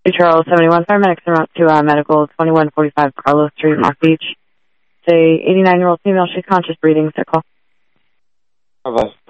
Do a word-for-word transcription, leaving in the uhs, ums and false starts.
Charles seventy-one, paramedics are out to uh, medical twenty-one forty-five Carlos Street, Rock Beach. Say eighty-nine-year-old female, she's conscious, breathing, circle. Bye-bye.